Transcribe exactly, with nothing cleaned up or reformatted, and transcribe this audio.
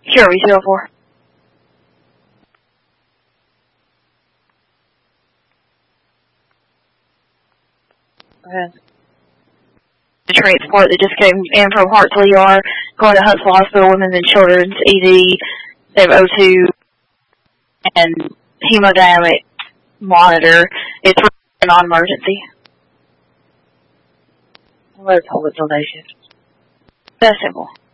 Sure, we two oh four. Okay. The transport that just came in from Hartsville Yard, going to Huntsville Hospital, Women's and Children's, E D, they have O two, and hemodynamic monitor. It's a non-emergency. Let's hold it till day shift. That's simple.